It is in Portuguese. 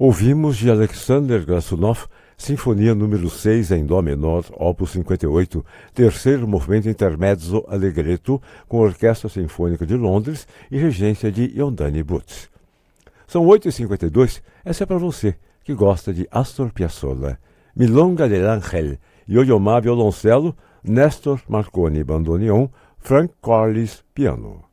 Ouvimos de Alexander Glazunov, Sinfonia número 6 em Dó menor, opus 58, terceiro movimento intermezzo allegretto, com a Orquestra Sinfônica de Londres e regência de Yondani Butz. São 8h52, essa é para você, que gosta de Astor Piazzolla. Milonga dell'Angel, Yo-Yo Ma violoncelo, Néstor Marconi bandoneon, Frank Corliss piano.